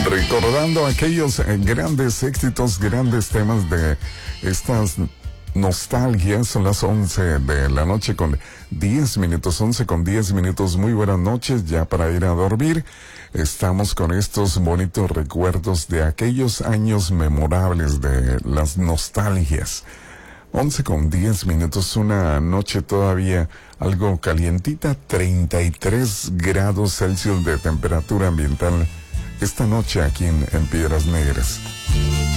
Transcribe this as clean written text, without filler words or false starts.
Recordando aquellos grandes éxitos, grandes temas de estas nostalgias. Son las 11 de la noche con 10 minutos, 11 con 10 minutos. Muy buenas noches, ya para ir a dormir. Estamos con estos bonitos recuerdos de aquellos años memorables, de las nostalgias. 11 con 10 minutos, una noche todavía algo calientita, 33 grados Celsius de temperatura ambiental esta noche aquí en Piedras Negras.